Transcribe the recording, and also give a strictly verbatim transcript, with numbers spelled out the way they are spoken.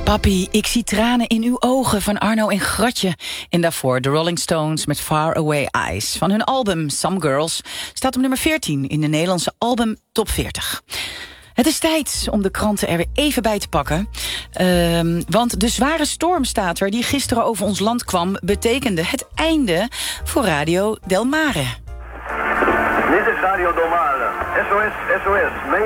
Papi, ik zie tranen in uw ogen van Arno en Gratje. En daarvoor de Rolling Stones met Far Away Eyes. Van hun album Some Girls staat op nummer veertien in de Nederlandse album Top veertig. Het is tijd om de kranten er weer even bij te pakken. Uh, want de zware stormstater die gisteren over ons land kwam betekende het einde voor Radio Del Mare. Dit is Radio Del Mare. S O S, S O S.